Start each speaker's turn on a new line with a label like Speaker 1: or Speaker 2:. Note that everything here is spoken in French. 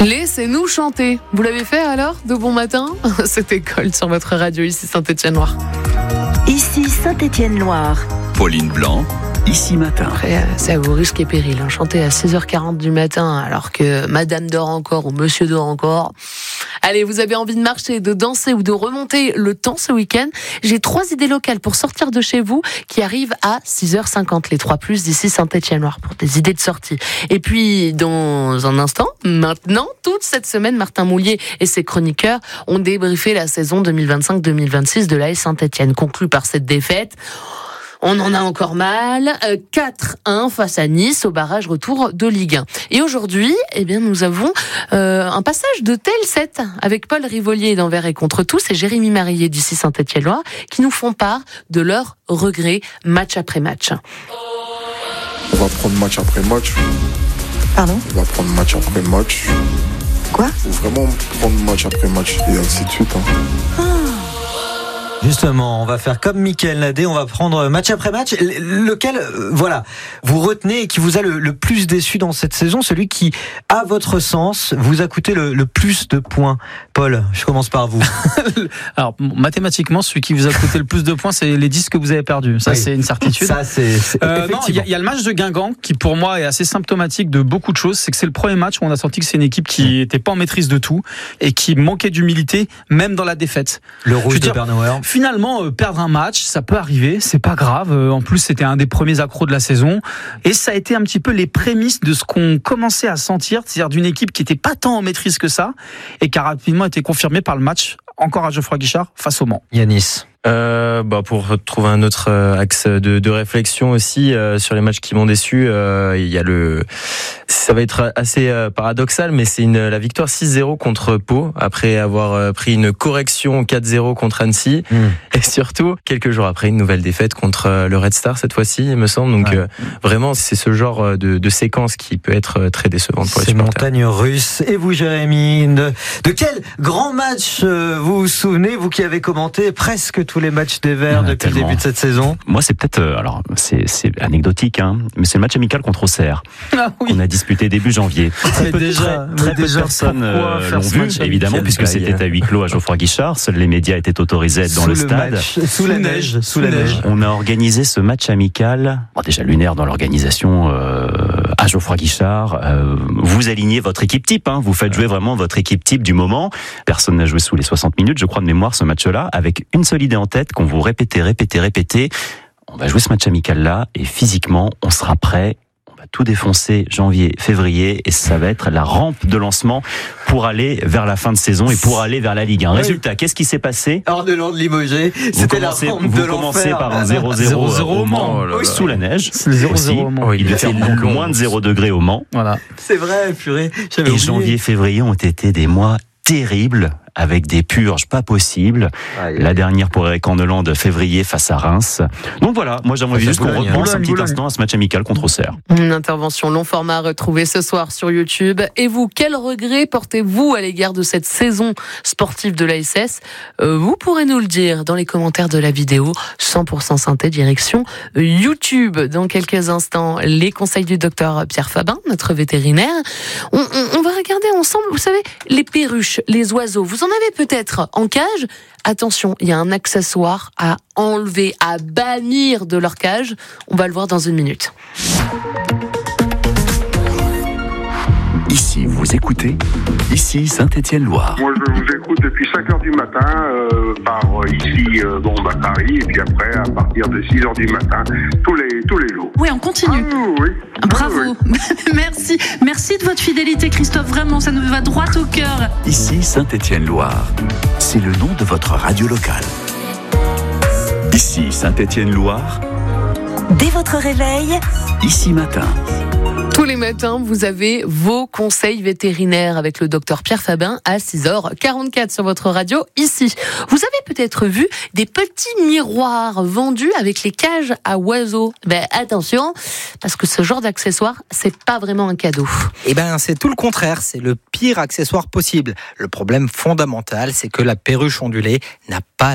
Speaker 1: Laissez-nous chanter. Vous l'avez fait alors, de bon matin? C'était Colt sur votre radio, ici Saint-Étienne-Loire.
Speaker 2: Ici Saint-Étienne-Loire.
Speaker 3: Pauline Blanc, ici matin.
Speaker 1: Après, c'est à vos risques et périls. Chanter à 6h40 du matin alors que madame dort encore ou monsieur dort encore. Allez, vous avez envie de marcher, de danser ou de remonter le temps ce week-end? J'ai 3 idées locales pour sortir de chez vous qui arrivent à 6h50. Les 3+ d'ici Saint-Étienne-Loire pour des idées de sortie. Et puis, dans un instant, maintenant, toute cette semaine, Martin Moulier et ses chroniqueurs ont débriefé la saison 2025-2026 de l'AS Saint-Étienne, conclue par cette défaite. On en a encore mal. 4-1 face à Nice au barrage retour de Ligue 1. Et aujourd'hui, nous avons un passage de TL7 avec Paul Rivolier d'Envers et contre tous et Jérémy Marillier d'ici Saint-Étienne-Loire qui nous font part de leurs regrets match après match.
Speaker 4: On va prendre match après match.
Speaker 2: Pardon ?
Speaker 4: On va prendre match après match.
Speaker 2: Quoi ?
Speaker 4: Faut vraiment prendre match après match et ainsi de suite.
Speaker 5: Justement, on va faire comme Mickaël Nadé, on va prendre match après match. Lequel, vous retenez et qui vous a le plus déçu dans cette saison, celui qui, à votre sens, vous a coûté le plus de points. Paul, je commence par vous.
Speaker 6: Alors, mathématiquement, celui qui vous a coûté le plus de points, c'est les 10 que vous avez perdus. Ça, oui. C'est une certitude.
Speaker 5: Ça, c'est
Speaker 6: non, il y a le match de Guingamp qui, pour moi, est assez symptomatique de beaucoup de choses. C'est que c'est le premier match où on a senti que c'est une équipe qui était pas en maîtrise de tout et qui manquait d'humilité, même dans la défaite.
Speaker 5: Le rouge de Bernauer.
Speaker 6: Finalement, perdre un match, ça peut arriver, c'est pas grave. En plus, c'était un des premiers accros de la saison. Et ça a été un petit peu les prémices de ce qu'on commençait à sentir, c'est-à-dire d'une équipe qui était pas tant en maîtrise que ça, et qui a rapidement été confirmée par le match, encore à Geoffroy Guichard, face au Mans.
Speaker 5: Yanis.
Speaker 7: Pour trouver un autre axe de réflexion aussi sur les matchs qui m'ont déçu, il y a ça va être assez paradoxal, mais c'est la victoire 6-0 contre Pau après avoir pris une correction 4-0 contre Annecy et surtout quelques jours après une nouvelle défaite contre le Red Star cette fois-ci, il me semble. Donc vraiment c'est ce genre de séquence qui peut être très décevante pour les supporters.
Speaker 5: C'est montagne russe. Et vous, Jérémy, de quel grand match vous vous souvenez, vous qui avez commenté presque tous les matchs des Verts depuis le début de cette saison?
Speaker 8: Moi, c'est peut-être, c'est anecdotique, mais c'est le match amical contre Auxerre qu'on a disputé début janvier. Très peu de personnes l'ont vu, évidemment, puisque c'était à huis clos à Geoffroy Guichard. Seuls les médias étaient autorisés à être dans le stade.
Speaker 5: Sous la neige.
Speaker 8: On a organisé ce match amical, déjà lunaire dans l'organisation à Geoffroy Guichard. Vous alignez votre équipe type, vous faites jouer vraiment votre équipe type du moment. Personne n'a joué sous les 60 minutes, je crois, de mémoire, ce match-là, avec une seule idée en tête qu'on vous répétez. On va jouer ce match amical-là et physiquement, on sera prêt. On va tout défoncer janvier, février et ça va être la rampe de lancement pour aller vers la fin de saison et pour aller vers la Ligue 1. Résultat, qu'est-ce qui s'est passé?
Speaker 5: Orléans de Limoges, c'était la rampe de l'enfer.
Speaker 8: Vous commencez par un 0-0 au Mans, sous la neige.
Speaker 6: C'est le 0-0 au Mans.
Speaker 8: Il devait faire donc moins de 0 degrés au Mans.
Speaker 6: Voilà.
Speaker 5: C'est vrai, purée.
Speaker 8: Et janvier, février ont été des mois terribles, avec des purges pas possibles. La dernière pour Eric Orneland de février face à Reims. Donc voilà, moi j'aimerais juste qu'on repense un petit instant à ce match amical contre Auxerre.
Speaker 1: Une intervention long format retrouvée ce soir sur YouTube. Et vous, quel regret portez-vous à l'égard de cette saison sportive de l'ASS? Vous pourrez nous le dire dans les commentaires de la vidéo 100% Synthé direction YouTube. Dans quelques instants, les conseils du docteur Pierre Fabin, notre vétérinaire. On va regarder ensemble, vous savez, les perruches, les oiseaux. Vous en avez peut-être en cage. Attention, il y a un accessoire à enlever, à bannir de leur cage. On va le voir dans une minute.
Speaker 3: Ici, vous écoutez, ici Saint-Étienne-Loire.
Speaker 9: Moi, je vous écoute depuis 5h du matin, par ici, Paris, et puis après, à partir de 6h du matin, tous les jours.
Speaker 10: Oui, on continue.
Speaker 9: Oui.
Speaker 10: Bravo. Oui. Merci de votre fidélité, Christophe. Vraiment, ça nous va droit au cœur.
Speaker 3: Ici Saint-Étienne-Loire. C'est le nom de votre radio locale. Ici Saint-Étienne-Loire.
Speaker 2: Dès votre réveil,
Speaker 3: ici matin.
Speaker 1: Tous les matins, vous avez vos conseils vétérinaires avec le docteur Pierre Fabin à 6h44 sur votre radio ici. Vous avez peut-être vu des petits miroirs vendus avec les cages à oiseaux. Attention, parce que ce genre d'accessoire, c'est pas vraiment un cadeau.
Speaker 11: C'est tout le contraire, c'est le pire accessoire possible. Le problème fondamental, c'est que la perruche ondulée n'a pas